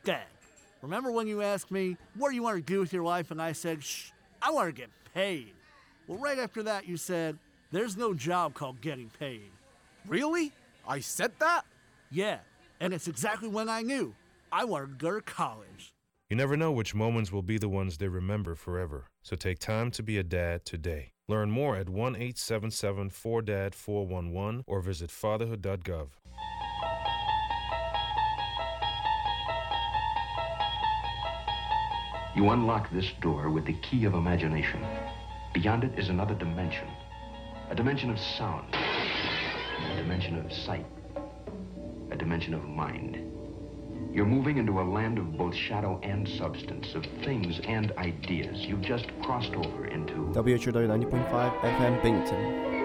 Dad, remember when you asked me, what do you want to do with your life? And I said, shh, I want to get paid. Well, right after that, you said, there's no job called getting paid. Really? I said that? Yeah, and it's exactly when I knew I wanted to go to college. You never know which moments will be the ones they remember forever. So take time to be a dad today. Learn more at 1-877-4DAD-411 or visit fatherhood.gov. You unlock this door with the key of imagination. Beyond it is another dimension. A dimension of sound. A dimension of sight. A dimension of mind. You're moving into a land of both shadow and substance, of things and ideas. You've just crossed over into WHRW 90.5 FM Binghamton.